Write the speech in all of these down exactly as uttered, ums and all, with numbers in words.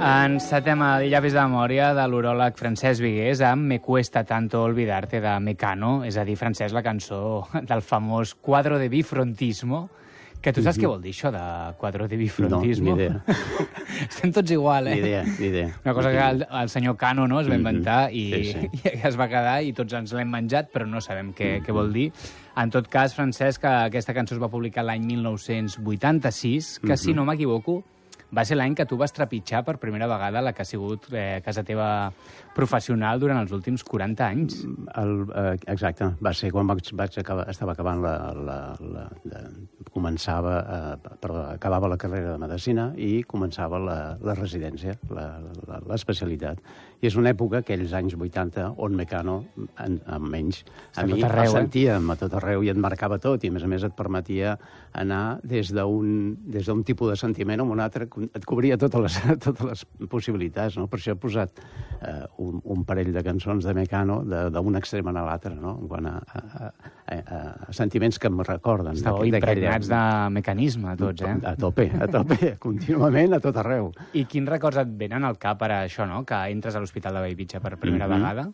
Encetem el llavis de memòria de l'uròleg Francesc Vigués amb Me cuesta tanto olvidarte de Mecano, és a dir, Francesc, la cançó del famós Quadro de bifrontismo, que tu saps mm -hmm. què vol dir això de quadro de bifrontismo? No, ni idea. Estem tots igual, eh? Ni idea, ni idea. Una cosa que el, el senyor Cano, no, es va inventar i, sí, sí. i es va quedar i tots ens l'hem menjat, però no sabem què, què vol dir. En tot cas, Francesc, aquesta cançó es va publicar l'any mil nou-cents vuitanta-sis, que, si no m'equivoco, va ser l'any que tu vas trepitjar per primera vegada la que ha sigut eh, casa teva professional durant els últims quaranta anys. El, eh, exacte. Va ser quan vaig, vaig acabar, estava acabant la... la, la de, començava, eh, perdó, acabava la carrera de Medicina i començava la, la residència, l'especialitat. I és una època, aquells anys vuitanta, on Mecano, en, en menys, a mi el sentíem a tot arreu i et marcava tot, i a més a més et permetia anar des d'un des d'un tipus de sentiment a un altre, et cobria totes les, totes les possibilitats, no? Per això he posat eh, un, un parell de cançons de Mecano d'un extrem a l'altre, no? En quant a, a, a, a sentiments que em recorden. Estàveu impregnats de mecanisme, tots, eh? A tope, a tope, contínuament, a tot arreu. I quins records et venen al cap per això, no?, que entres a l'Hospital de Bellvitge per primera mm-hmm. vegada?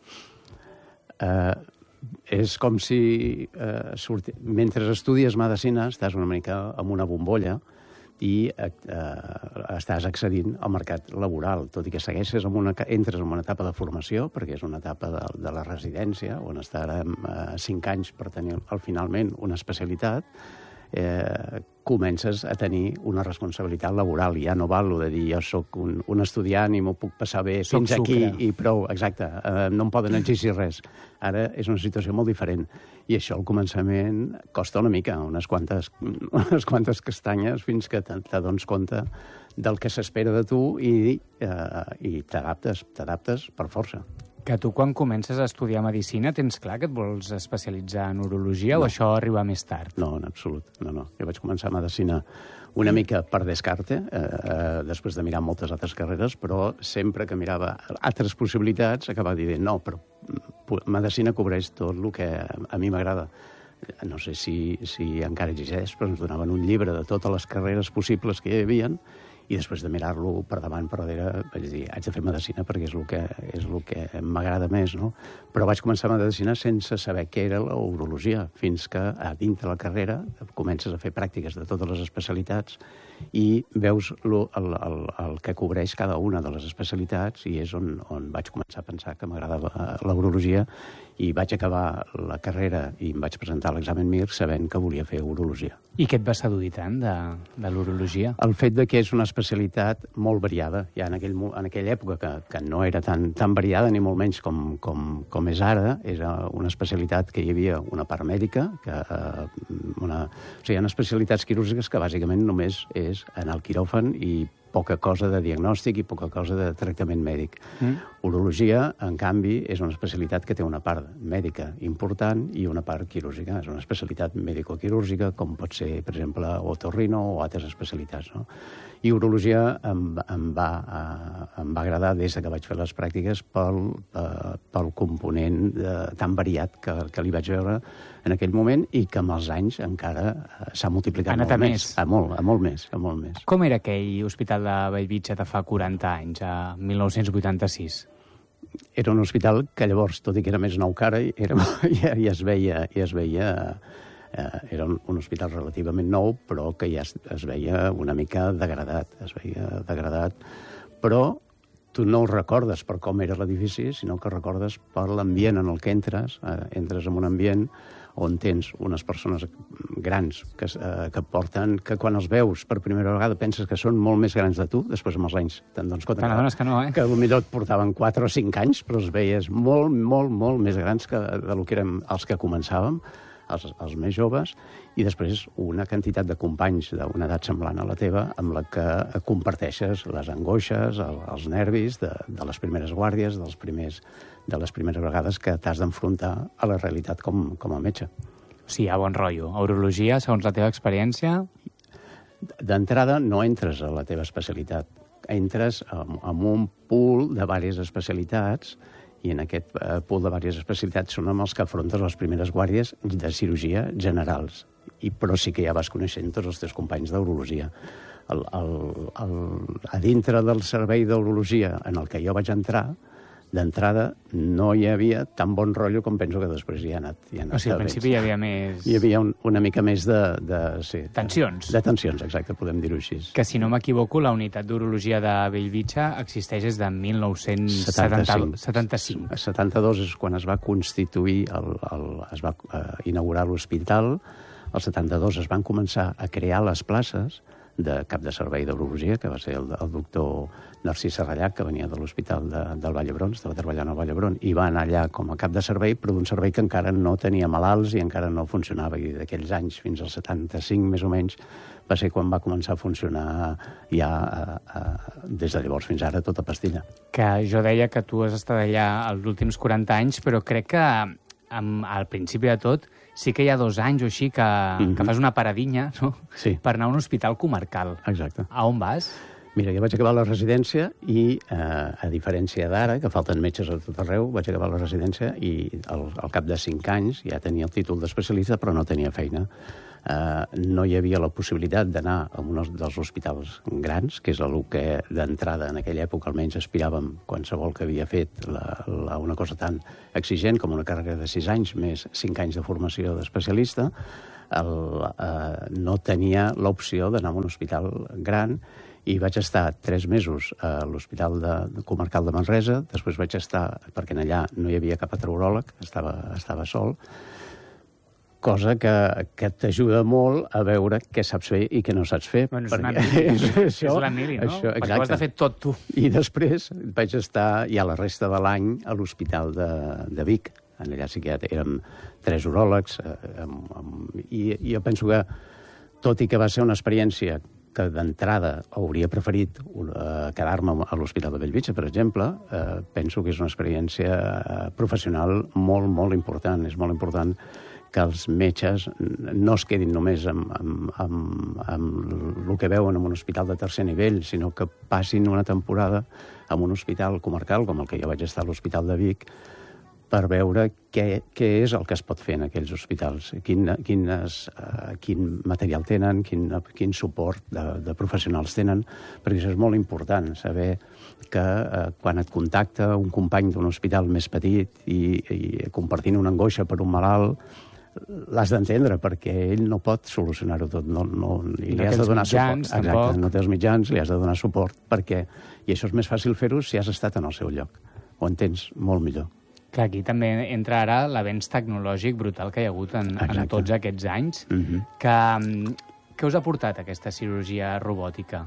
Uh, és com si uh, surti... mentre estudies medicina estàs una mica amb una bombolla i eh, estàs accedint al mercat laboral, tot i que segueixes amb una, entres en una etapa de formació, perquè és una etapa de, de la residència, on estarem eh, cinc anys per tenir al finalment una especialitat, eh, comences a tenir una responsabilitat laboral. Ja no val de dir jo sóc un, un estudiant i m'ho puc passar bé soc fins sucre. Aquí i prou. Exacte, eh, no em poden exigir res. Ara és una situació molt diferent. I això al començament costa una mica, unes quantes, unes quantes castanyes fins que t'adones compte del que s'espera de tu i, eh, i t'adaptes, t'adaptes per força. Que tu, quan comences a estudiar Medicina, tens clar que et vols especialitzar en urologia no. o això arriba més tard? No, en absolut. No, no. Jo vaig començar Medicina una mica per descarte, eh, eh, després de mirar moltes altres carreres, però sempre que mirava altres possibilitats acabava dient no, però Medicina cobreix tot el que a mi m'agrada. No sé si, si encara existeix, però ens donaven un llibre de totes les carreres possibles que hi havia, i després de mirar-lo per davant, per darrere, vaig dir, haig de fer Medicina perquè és el que, és el que m'agrada més, no? Però vaig començar Medicina sense saber què era la urologia, fins que a dintre la carrera comences a fer pràctiques de totes les especialitats i veus lo, el, el, el que cobreix cada una de les especialitats, i és on, on vaig començar a pensar que m'agradava la urologia, i vaig acabar la carrera i em vaig presentar a l'examen M I R sabent que volia fer urologia. I què et va seduir tant de, de l'urologia? El fet de que és una especialitat molt variada. Ja en, aquell, en aquella època, que, que no era tan, tan variada, ni molt menys com, com, com és ara, era una especialitat que hi havia una part mèdica, que, una, o sigui, hi ha especialitats quirúrgiques que bàsicament només és anar al quiròfan i poca cosa de diagnòstic i poca cosa de tractament mèdic. Mm. Urologia, en canvi, és una especialitat que té una part mèdica important i una part quirúrgica. És una especialitat mèdico-quirúrgica, com pot ser, per exemple, otorrino o altres especialitats, no? I urologia em, em, va, eh, em va agradar des que vaig fer les pràctiques pel, eh, pel component eh, tan variat que, que li vaig veure en aquell moment i que amb els anys encara eh, s'ha multiplicat molt més. més. A molt, a molt més, a molt més. Com era aquell hospital de Bellvitge de fa quaranta anys, a mil nou-cents vuitanta-sis? Era un hospital que llavors, tot i que era més nou que ara, era, ja, ja es veia... Ja es veia Eh, era un, un hospital relativament nou, però que ja es, es veia una mica degradat, es veia degradat, però tu no el recordes per com era l'edifici, sinó que recordes per l'ambient en el que entres, eh, entres en un ambient on tens unes persones grans que, eh, que porten, que quan els veus per primera vegada penses que són molt més grans de tu, després amb els anys te'n dones compte que, que, no, eh? que potser et portaven quatre o cinc anys, però els veies molt, molt, molt més grans que de lo que érem els que començàvem, Els, els més joves, i després una quantitat de companys d'una edat semblant a la teva amb la que comparteixes les angoixes, el, els nervis de, de les primeres guàrdies, dels primers, de les primeres vegades que t'has d'enfrontar a la realitat com, com a metge. O sigui, a bon rotllo. A urologia, segons la teva experiència? D'entrada no entres a la teva especialitat. Entres en, en un pool de diverses especialitats, i en aquest eh, pool de diverses especialitats són amb els que afrontes les primeres guàrdies de cirurgia generals. I, però sí que ja vas coneixent tots els teus companys d'urologia. el, el, el, a dintre del servei d'urologia en el que jo vaig entrar, d'entrada no hi havia tan bon rotllo com penso que després hi ha anat. Hi ha anat o sigui, al principi hi havia més... Hi havia un, una mica més de... de sí, tensions. De, de tensions, exacte, podem dir-ho així. Que, si no m'equivoco, la unitat d'urologia de Bellvitge existeix des de mil nou-cents setanta-cinc. A setanta-dos és quan es va constituir, el, el, es va uh, inaugurar l'hospital. Al setanta-dos es van començar a crear les places de cap de servei d'urologia, que va ser el, el doctor Narcís Serrallac, que venia de l'Hospital de, del Vall d'Hebron, estava treballant al Vall d'Hebron, i va anar allà com a cap de servei, però d'un servei que encara no tenia malalts i encara no funcionava. I d'aquells anys, fins al setanta-cinc, més o menys, va ser quan va començar a funcionar ja, a, a, des de llavors fins ara, tota pastilla. Que jo deia que tu has estat allà els últims quaranta anys, però crec que amb, al principi de tot sí que hi ha dos anys o així que, mm-hmm. que fas una paradinha, no? Sí. Per anar a un hospital comarcal. Exacte. A on vas? Mira, jo vaig acabar la residència i, eh, a diferència d'ara, que falten metges a tot arreu, vaig acabar la residència i al, al cap de cinc anys ja tenia el títol d'especialista, però no tenia feina. Eh, no hi havia la possibilitat d'anar a un dels hospitals grans, que és el que d'entrada en aquella època almenys aspiràvem qualsevol que havia fet la, la, una cosa tan exigent com una carrera de sis anys més cinc anys de formació d'especialista. El, eh, no tenia l'opció d'anar a un hospital gran i vaig estar tres mesos a l'Hospital de, de Comarcal de Manresa, després vaig estar, perquè allà no hi havia cap altre uròleg, estava, estava sol, cosa que, que t'ajuda molt a veure què saps fer i què no saps fer. Bueno, és una mili, és, és la mili, no? Això, perquè ho has de fer tot tu. I després vaig estar ja la resta de l'any a l'Hospital de, de Vic. Allà sí que ja érem tres uròlegs, eh, amb, amb, i, i jo penso que, tot i que va ser una experiència que d'entrada hauria preferit uh, quedar-me a l'Hospital de Bellvitge, per exemple, uh, penso que és una experiència uh, professional molt, molt important. És molt important que els metges no es quedin només amb, amb, amb, amb el que veuen en un hospital de tercer nivell, sinó que passin una temporada en un hospital comarcal, com el que jo vaig estar a l'Hospital de Vic, per veure què, què és el que es pot fer en aquells hospitals, quin, quines, uh, quin material tenen, quin, quin suport de, de professionals tenen, perquè això és molt important, saber que uh, quan et contacta un company d'un hospital més petit i, i compartint una angoixa per un malalt, l'has d'entendre, perquè ell no pot solucionar-ho tot, no, no, i li has de donar suport. Exacte, no té els mitjans, li has de donar suport, perquè, i això és més fàcil fer-ho si has estat en el seu lloc, ho entens molt millor. Clar, aquí també entra ara l'avenç tecnològic brutal que hi ha hagut en, en tots aquests anys. Mm-hmm. que, què us ha portat aquesta cirurgia robòtica?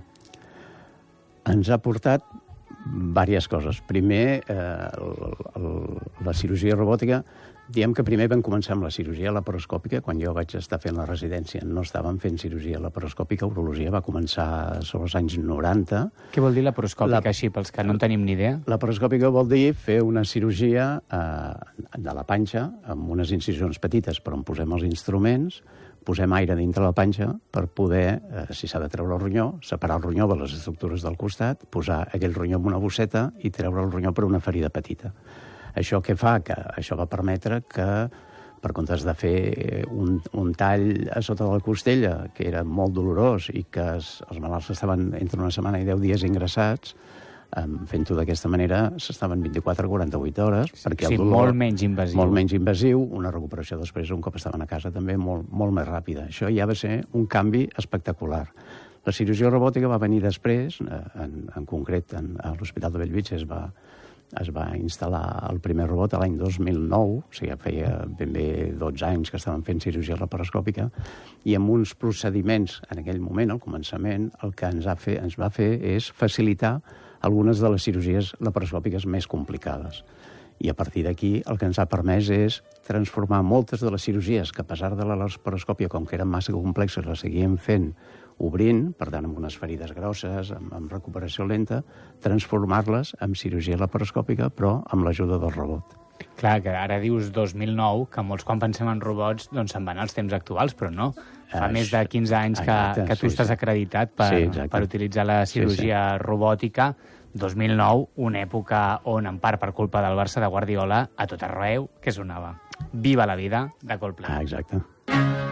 Ens ha portat diverses coses. Primer, eh, el, el, la cirurgia robòtica, diem que primer vam començar amb la cirurgia laparoscòpica. Quan jo vaig estar fent la residència no estàvem fent cirurgia laparoscòpica. Urologia va començar sobre els anys noranta. Què vol dir laparoscòpica, la... així, pels que no en tenim ni idea? Laparoscòpica vol dir fer una cirurgia eh, de la panxa amb unes incisions petites, però on posem els instruments, posem aire dintre la panxa per poder, eh, si s'ha de treure el ronyó, separar el ronyó de les estructures del costat, posar aquell ronyó en una bosseta i treure el ronyó per una ferida petita. Això què fa? Que això va permetre que, per comptes de fer un, un tall a sota de la costella, que era molt dolorós i que es, els malalts estaven entre una setmana i deu dies ingressats, um, fent-ho d'aquesta manera, s'estaven vint-i-quatre a quaranta-vuit hores, perquè sí, el dolor... molt menys invasiu. Molt menys invasiu, una recuperació després, un cop estaven a casa, també molt, molt més ràpida. Això ja va ser un canvi espectacular. La cirurgia robòtica va venir després, en, en concret, en, a l'Hospital de Bellvitge es va... es va instal·lar el primer robot l'any dos mil nou, o sigui, feia ben bé dotze anys que estaven fent cirurgia laparoscòpica, i amb uns procediments, en aquell moment, al començament, el que ens, ha fe, ens va fer és facilitar algunes de les cirurgies laparoscòpiques més complicades. I a partir d'aquí el que ens ha permès és transformar moltes de les cirurgies que, a pesar de la laparoscòpia, com que eren massa complexes, les seguíem fent obrint, per tant, amb unes ferides grosses, amb, amb recuperació lenta, transformar-les en cirurgia laparoscòpica, però amb l'ajuda del robot. Clar, que ara dius dos mil nou, que molts quan pensem en robots doncs se'n van als temps actuals, però no. Fa Aix, més de quinze anys que, exacte, que tu sí, estàs acreditat per, sí, per utilitzar la cirurgia sí, sí. robòtica. dos mil nou, una època on, en part per culpa del Barça de Guardiola, a tot arreu, que sonava Viva la vida, de Coldplay. Ah, exacte.